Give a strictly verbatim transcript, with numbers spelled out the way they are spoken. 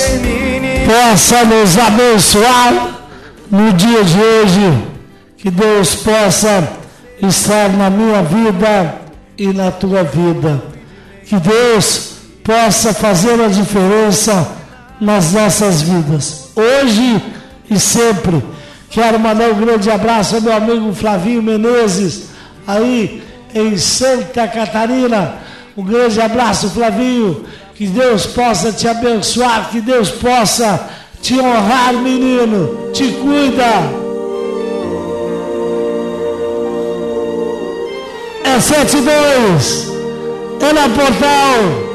possa nos abençoar no dia de hoje, que Deus possa estar na minha vida e na tua vida, que Deus possa fazer a diferença nas nossas vidas, hoje e sempre. Quero mandar um grande abraço ao meu amigo Flavinho Menezes, aí em Santa Catarina. Um grande abraço, Flavinho, que Deus possa te abençoar, que Deus possa te honrar, menino, te cuida. É sete dois, é na Portal.